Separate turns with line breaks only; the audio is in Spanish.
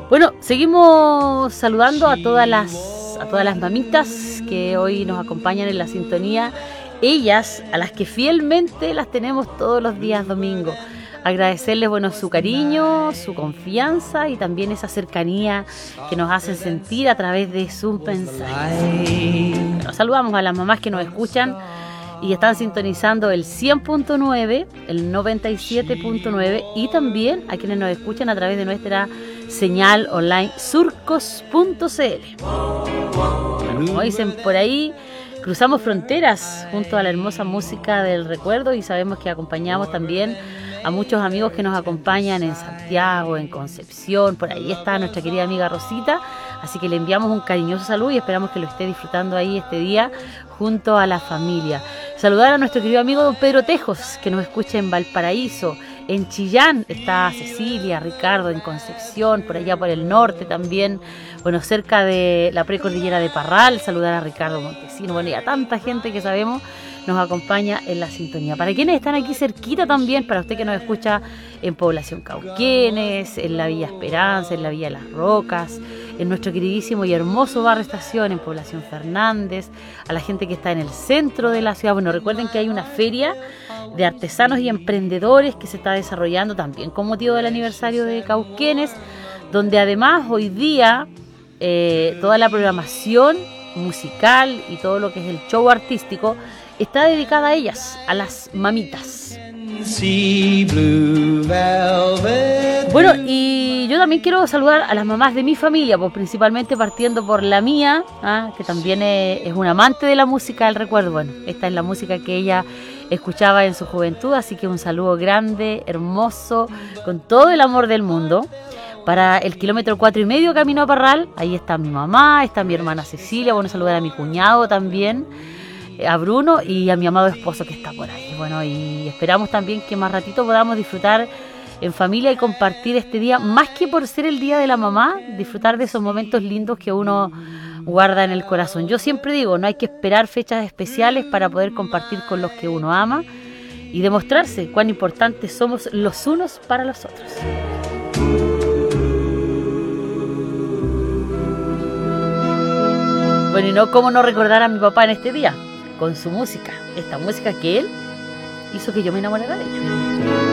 Bueno, seguimos saludando a todas las mamitas que hoy nos acompañan en la sintonía. Ellas, a las que fielmente las tenemos todos los días domingo. Agradecerles, bueno, su cariño, su confianza y también esa cercanía que nos hacen sentir a través de sus mensajes. Bueno, saludamos a las mamás que nos escuchan y están sintonizando el 100.9, el 97.9 y también a quienes nos escuchan a través de nuestra señal online surcos.cl. Bueno, como dicen por ahí, cruzamos fronteras junto a la hermosa música del recuerdo y sabemos que acompañamos también a muchos amigos que nos acompañan en Santiago, en Concepción. Por ahí está nuestra querida amiga Rosita, así que le enviamos un cariñoso saludo y esperamos que lo esté disfrutando ahí este día junto a la familia. Saludar a nuestro querido amigo don Pedro Tejos, que nos escucha en Valparaíso. En Chillán está Cecilia, Ricardo, en Concepción, por allá por el norte también, bueno, cerca de la precordillera de Parral. Saludar a Ricardo Montesino, bueno, y a tanta gente que sabemos nos acompaña en la sintonía. Para quienes están aquí cerquita también, para usted que nos escucha en Población Cauquenes, en la Villa Esperanza, en la Villa Las Rocas, en nuestro queridísimo y hermoso barrio Estación, en Población Fernández, a la gente que está en el centro de la ciudad. Bueno, recuerden que hay una feria de artesanos y emprendedores que se está desarrollando también con motivo del aniversario de Cauquenes, donde además hoy día toda la programación musical y todo lo que es el show artístico está dedicada a ellas, a las mamitas. Bueno, y yo también quiero saludar a las mamás de mi familia, pues principalmente partiendo por la mía, que también es una amante de la música del recuerdo. Bueno, esta es la música que ella escuchaba en su juventud, así que un saludo grande, hermoso, con todo el amor del mundo. Para el kilómetro 4,5 camino a Parral, ahí está mi mamá, está mi hermana Cecilia, bueno, saludar a mi cuñado también, a Bruno y a mi amado esposo que está por ahí. Bueno, y esperamos también que más ratito podamos disfrutar en familia y compartir este día, más que por ser el día de la mamá, disfrutar de esos momentos lindos que uno guarda en el corazón. Yo siempre digo, no hay que esperar fechas especiales para poder compartir con los que uno ama y demostrarse cuán importantes somos los unos para los otros. Bueno, y no cómo no recordar a mi papá en este día, con su música, esta música que él hizo que yo me enamorara de ella.